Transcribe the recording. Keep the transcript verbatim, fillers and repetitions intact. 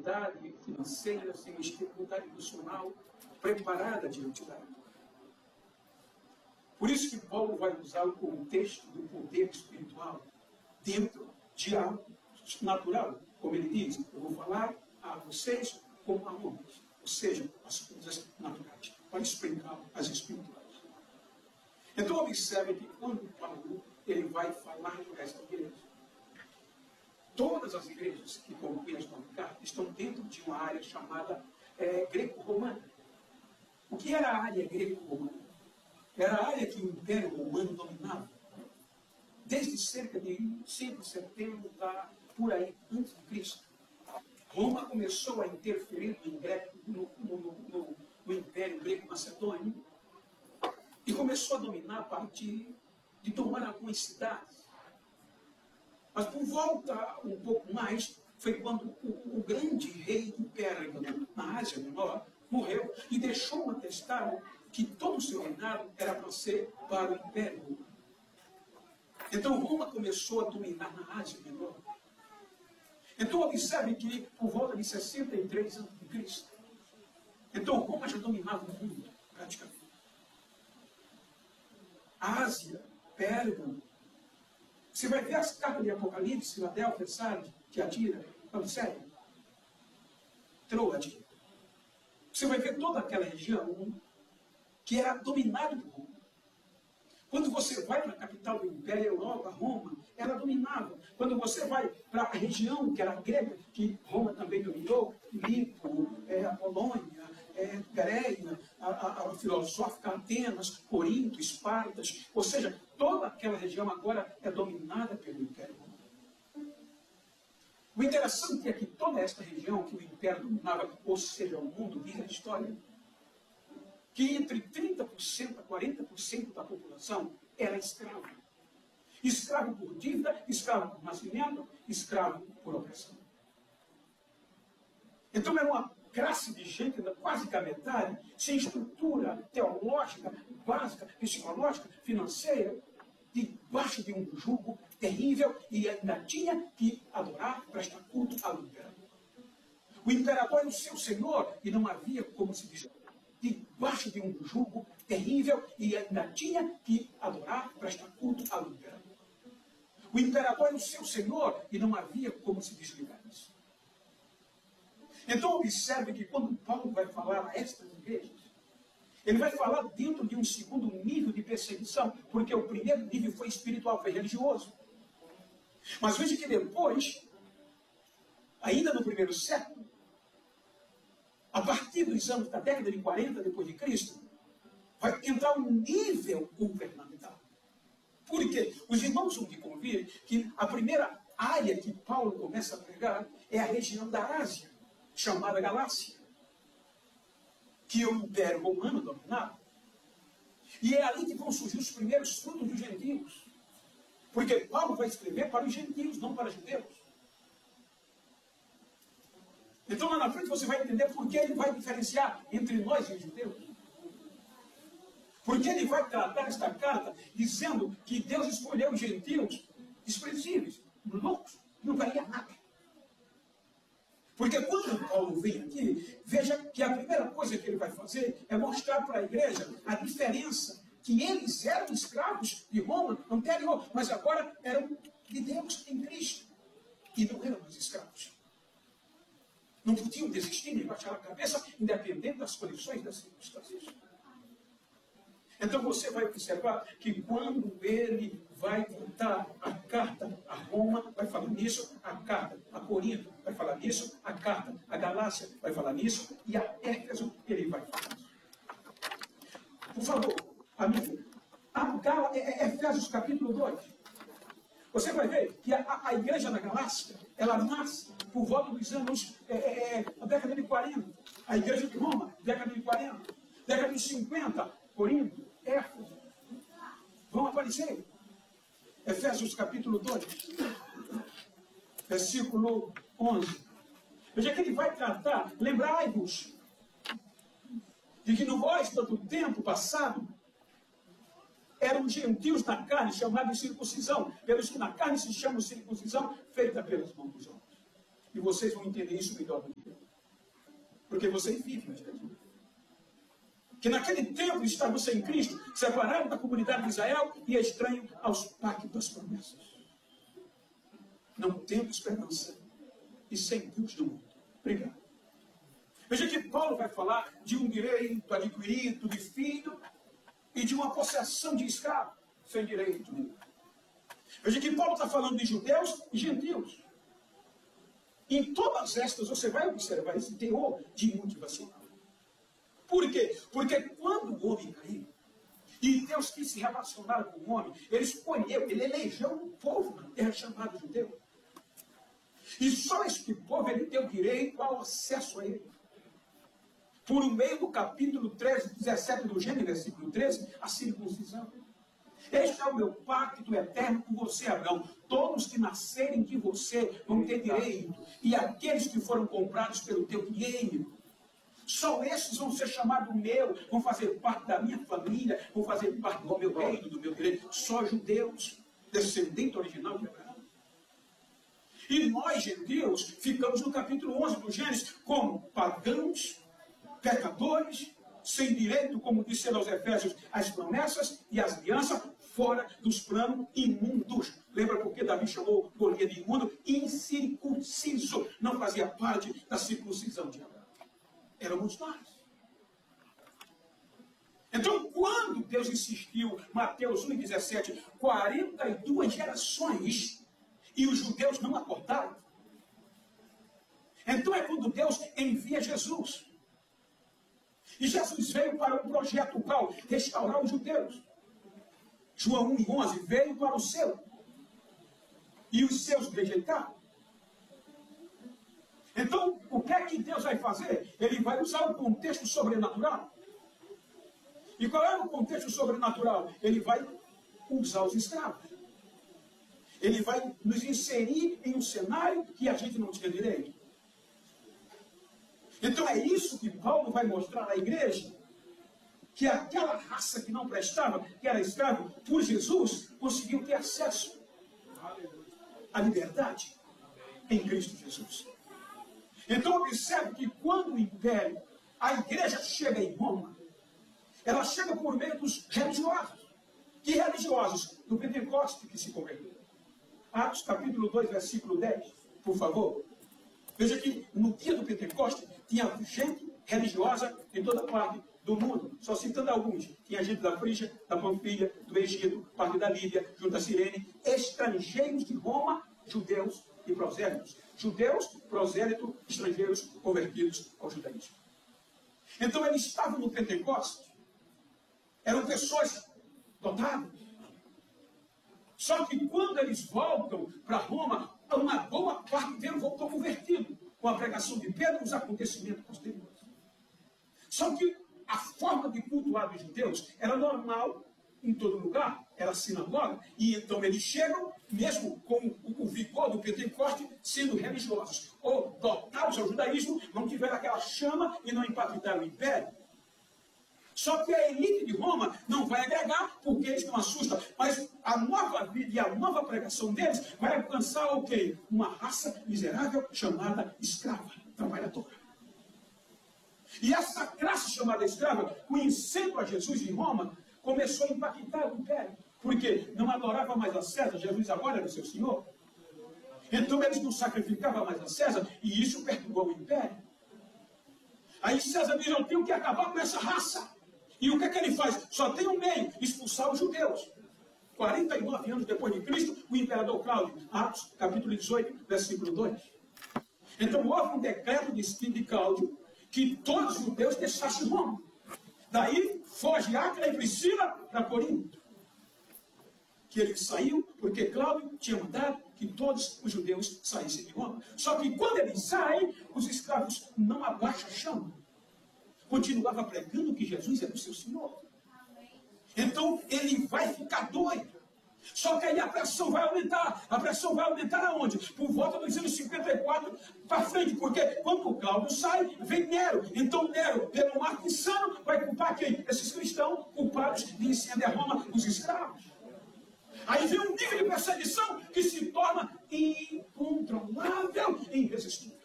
estabilidade financeira, sem estabilidade emocional preparada diante da época. Por isso que Paulo vai usar o contexto do poder espiritual dentro de algo natural. Como ele diz, eu vou falar a vocês como a homens, ou seja, as coisas naturais, para explicar as espirituais. Então observe que quando Paulo ele vai falar para essa igreja, todas as igrejas que compõem esta carta estão dentro de uma área chamada é, greco-romana. O que era a área greco-romana? Era a área que o Império Romano dominava. Desde cerca de cento e setenta, por aí, antes de Cristo. Roma começou a interferir no, greco, no, no, no, no Império Greco-Macedônio e começou a dominar a partir de tomar algumas cidades. Mas por volta um pouco mais, foi quando o, o grande rei do Pérgamo, na Ásia Menor, morreu e deixou um atestado que todo o seu reinado era para ser para o Império Romano. Então Roma começou a dominar na Ásia Menor. Então observe que por volta de sessenta e três antes de Cristo, então Roma já dominava o mundo, praticamente. A Ásia, Pérgamo. Você vai ver as cartas de Apocalipse, Filadélfia, Sardes, Tiatira, Laodiceia, Troade. Você vai ver toda aquela região que era dominada por Roma. Quando você vai para a capital do Império, Europa, Roma, ela dominava. Quando você vai para a região que era grega, que Roma também dominou, Lipo, é, a Polônia, é, Gareia, a, a, a filosófica Atenas, Corinto, Espartas, ou seja, toda aquela região agora é dominada pelo Império Romano. O interessante é que toda esta região que o Império dominava, ou seja, o mundo, diz a história, que entre trinta por cento a quarenta por cento da população era escravo. Escravo por dívida, escravo por nascimento, escravo por opressão. Então era uma classe de gente, quase que a metade, sem estrutura teológica, básica, psicológica, financeira, debaixo de um jugo terrível, e ainda tinha que adorar, prestar culto ao imperador. O imperador era o seu senhor, e não havia como se dizer, debaixo de um jugo terrível, e ainda tinha que adorar, prestar culto ao imperador. O imperador era o seu senhor, e não havia como se desligar disso. Então observe que quando Paulo vai falar a estas igrejas, ele vai falar dentro de um segundo nível de perseguição, porque o primeiro nível foi espiritual, foi religioso. Mas veja que depois, ainda no primeiro século, a partir dos anos da década de quarenta depois de Cristo, vai entrar um nível governamental. Por quê? Os irmãos vão de convir que a primeira área que Paulo começa a pregar é a região da Ásia, chamada Galácia, que o Império Romano dominava. E é ali que vão surgir os primeiros frutos dos gentios. Porque Paulo vai escrever para os gentios, não para os judeus. Então lá na frente você vai entender por que ele vai diferenciar entre nós e os judeus. Porque ele vai tratar esta carta dizendo que Deus escolheu os gentios desprezíveis, loucos, não valia nada. Porque quando Paulo vem aqui, veja que a primeira coisa que ele vai fazer é mostrar para a igreja a diferença, que eles eram escravos de Roma anterior, mas agora eram de Deus em Cristo. E não eram mais escravos. Não podiam desistir nem baixar a cabeça, independente das condições, das circunstâncias. Então você vai observar que quando ele vai contar a carta a Roma, vai falar nisso, a carta a Corinto vai falar nisso, a carta a Galácia vai falar nisso, e a Éfeso ele vai falar nisso. Por favor, amigo, a Efésios capítulo dois. Você vai ver que a, a igreja na Galácia, ela nasce por volta dos anos, é, é, a década de quarenta. A igreja de Roma, década de quarenta. Década de cinquenta, Corinto, Éfeso, vão aparecer. Efésios capítulo dois, versículo onze. Veja que ele vai tratar, lembrai-vos, de que no vós, todo o tempo passado, eram gentios na carne, chamados de circuncisão, pelos que na carne se chamam circuncisão, feita pelas mãos dos homens. E vocês vão entender isso melhor do que eu. Porque vocês vivem aqui. Que naquele tempo estavam sem Cristo, separados da comunidade de Israel e estranho aos pactos das promessas. Não tendo esperança e sem Deus no mundo. Obrigado. Veja que Paulo vai falar de um direito adquirido de filho e de uma possessão de escravo sem direito nenhum. Veja que Paulo está falando de judeus e gentios. Em todas estas você vai observar esse teor de motivacional. Por quê? Porque quando o homem caiu, e Deus quis se relacionar com o homem, ele escolheu, ele elegeu um povo na terra chamado judeu. E só este povo ele deu direito ao acesso a ele. Por meio do capítulo treze, dezessete do Gênesis, versículo treze, a circuncisão. Este é o meu pacto eterno com você, Abraão. Todos que nascerem de você vão ter direito. E aqueles que foram comprados pelo teu dinheiro, só esses vão ser chamados meu, vão fazer parte da minha família, vão fazer parte do meu reino, do meu direito. Só judeus, descendente original de Abraão. E nós, gentios, ficamos no capítulo onze do Gênesis como pagãos, pecadores, sem direito, como disse aos Efésios, as promessas e as alianças, fora dos planos imundos. Lembra porque Davi chamou Golias de imundo? Incircunciso. Não fazia parte da circuncisão de Abraão. Éramos nós. Então, quando Deus insistiu, Mateus um, dezessete, quarenta e duas gerações, e os judeus não acordaram, então é quando Deus envia Jesus. E Jesus veio para um projeto qual? Restaurar os judeus. João um e onze veio para o seu. E os seus rejeitaram. Então, o que é que Deus vai fazer? Ele vai usar o contexto sobrenatural. E qual é o contexto sobrenatural? Ele vai usar os escravos. Ele vai nos inserir em um cenário que a gente não tinha direito. Então é isso que Paulo vai mostrar à igreja, que aquela raça que não prestava, que era escravo, por Jesus, conseguiu ter acesso à liberdade em Cristo Jesus. Então observe que quando o império, a igreja chega em Roma, ela chega por meio dos religiosos. Que religiosos? Do Pentecoste que se converteram. Atos capítulo dois, versículo dez, por favor. Veja que no dia do Pentecoste tinha gente religiosa em toda parte do mundo. Só citando alguns. Tinha gente da Frígia, da Panfilha, do Egito, parte da Líbia, junto a Cirene, estrangeiros de Roma, judeus e prosélitos. Judeus, prosélitos, estrangeiros convertidos ao judaísmo. Então eles estavam no Pentecoste. Eram pessoas dotadas. Só que quando eles voltam para Roma, uma boa parte deles voltou convertido com a pregação de Pedro e os acontecimentos posteriores. Só que a forma de cultuar dos judeus era normal em todo lugar, era sinagoga, e então eles chegam, mesmo com o vigor do Pentecoste, sendo religiosos, ou dotados ao judaísmo, não tiveram aquela chama e não impactaram o império. Só que a elite de Roma não vai agregar, porque eles não assustam. Mas a nova vida e a nova pregação deles vai alcançar o quê? Uma raça miserável chamada escrava, trabalhadora. E essa classe chamada escrava, conhecendo a Jesus em Roma, começou a impactar o império. Porque não adorava mais a César, Jesus agora era o seu senhor. Então eles não sacrificavam mais a César, e isso perturbou o império. Aí César diz, eu tenho que acabar com essa raça. E o que é que ele faz? Só tem um meio, expulsar os judeus. quarenta e nove anos depois de Cristo, o imperador Cláudio, Atos, capítulo dezoito, versículo dois. Então houve um decreto de, de Cláudio que todos os judeus deixassem Roma. Daí foge Áquila e Priscila para Corinto. Que ele saiu porque Cláudio tinha mandado que todos os judeus saíssem de Roma. Só que quando eles saem, os escravos não abaixam a chama. Continuava pregando que Jesus era o seu Senhor. Então ele vai ficar doido. Só que aí a pressão vai aumentar. A pressão vai aumentar aonde? Por volta dos anos cinquenta e quatro para frente. Porque quando o Cláudio sai, vem Nero. Então Nero, pelo marco insano, vai culpar quem? Esses cristãos culpados de incêndio a Roma, os escravos. Aí vem um nível de perseguição que se torna incontrolável e irresistível.